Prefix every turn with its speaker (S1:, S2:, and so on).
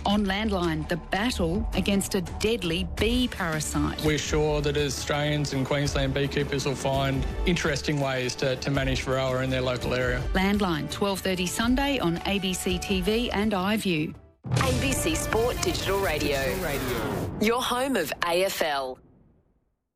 S1: On Landline, the battle against a deadly bee parasite.
S2: We're sure that Australians and Queensland beekeepers will find interesting ways to manage Varroa in their local area.
S1: Landline, 12:30 Sunday on ABC TV and iView.
S3: ABC Sport Digital Radio. Your home of AFL.